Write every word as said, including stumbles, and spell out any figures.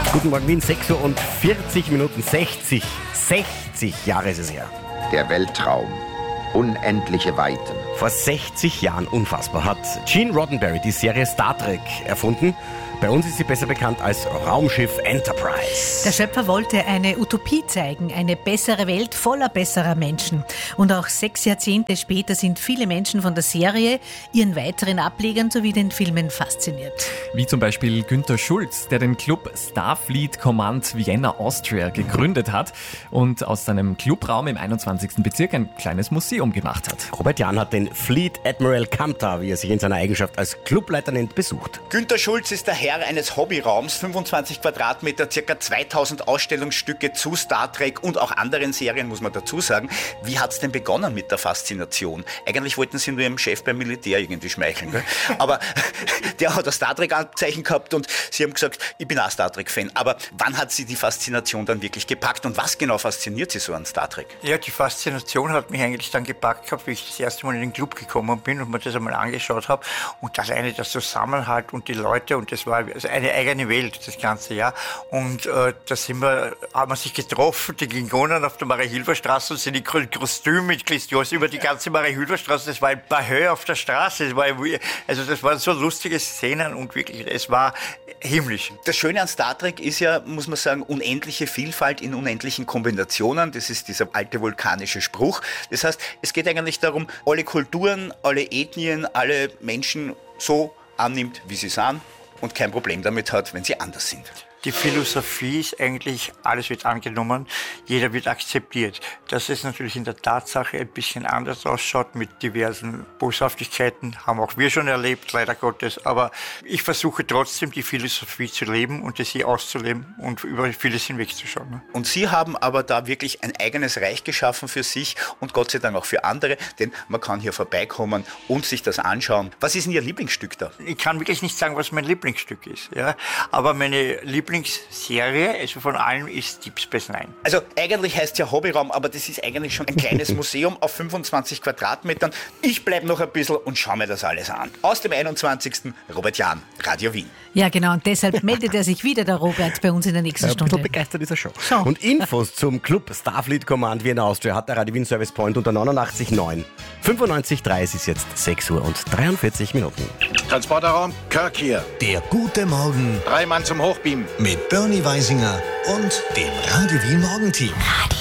Guten Morgen Wien, sechs Uhr und vierzig Minuten, sechzig, sechzig Jahre ist es her. Der Weltraum, unendliche Weiten. Vor sechzig Jahren, unfassbar, hat Gene Roddenberry die Serie Star Trek erfunden. Bei uns ist sie besser bekannt als Raumschiff Enterprise. Der Schöpfer wollte eine Utopie zeigen, eine bessere Welt voller besserer Menschen. Und auch sechs Jahrzehnte später sind viele Menschen von der Serie, ihren weiteren Ablegern sowie den Filmen fasziniert. Wie zum Beispiel Günter Schulz, der den Club Starfleet Command Vienna Austria gegründet hat und aus seinem Clubraum im einundzwanzigsten Bezirk ein kleines Museum gemacht hat. Robert Jahn hat den Fleet Admiral Kamta, wie er sich in seiner Eigenschaft als Clubleiter nennt, besucht. Günter Schulz ist der Herr eines Hobbyraums, fünfundzwanzig Quadratmeter, ca. zweitausend Ausstellungsstücke zu Star Trek und auch anderen Serien, muss man dazu sagen. Wie hat es denn begonnen mit der Faszination? Eigentlich wollten sie nur ihrem Chef beim Militär irgendwie schmeicheln, gell? Aber der hat ein Star Trek-Anzeichen gehabt und sie haben gesagt, ich bin auch Star Trek-Fan. Aber wann hat sie die Faszination dann wirklich gepackt und was genau fasziniert sie so an Star Trek? Ja, die Faszination hat mich eigentlich dann gepackt gehabt, wie ich das erste Mal in den Club gekommen bin und mir das einmal angeschaut habe. Und das eine, das Zusammenhalt und die Leute, und das war also eine eigene Welt, das ganze Jahr. Und äh, da sind wir, haben wir sich getroffen, die Klingonen auf der Marie-Hilfer-Straße und sind in Kostüm mit Klistios über die ganze Marie-Hilfer-Straße. Das war ein Bahö auf der Straße. Das war, also das waren so lustige Szenen und wirklich, es war himmlisch. Das Schöne an Star Trek ist ja, muss man sagen, unendliche Vielfalt in unendlichen Kombinationen. Das ist dieser alte vulkanische Spruch. Das heißt, es geht eigentlich darum, alle Kulturen, alle Ethnien, alle Menschen so annimmt, wie sie sind und kein Problem damit hat, wenn sie anders sind. Die Philosophie ist eigentlich, alles wird angenommen, jeder wird akzeptiert. Dass es natürlich in der Tatsache ein bisschen anders ausschaut mit diversen Boshaftigkeiten, haben auch wir schon erlebt, leider Gottes. Aber ich versuche trotzdem, die Philosophie zu leben und sie auszuleben und über vieles hinwegzuschauen. Ne? Und Sie haben aber da wirklich ein eigenes Reich geschaffen für sich und Gott sei Dank auch für andere, denn man kann hier vorbeikommen und sich das anschauen. Was ist denn Ihr Lieblingsstück da? Ich kann wirklich nicht sagen, was mein Lieblingsstück ist, ja, aber meine Lieblingsstück Lieblingsserie, also von allem, ist Deep Space Nine. Also eigentlich heißt es ja Hobbyraum, aber das ist eigentlich schon ein kleines Museum auf fünfundzwanzig Quadratmetern. Ich bleibe noch ein bisschen und schaue mir das alles an. Aus dem einundzwanzigsten Robert Jahn, Radio Wien. Ja, genau, und deshalb meldet er sich wieder, der Robert, bei uns in der nächsten Ja, Stunde. So begeistert ist er schon. Schon. Und Infos zum Club Starfleet Command Vienna Austria hat der Radio Wien Service Point unter neunundachtzig neun. fünfundneunzig Komma drei ist jetzt sechs Uhr und dreiundvierzig Minuten. Transporterraum, Kirk hier. Der gute Morgen Drei Mann zum Hochbeam. mit Bernie Weisinger und dem Radio Wien Morgenteam. Radio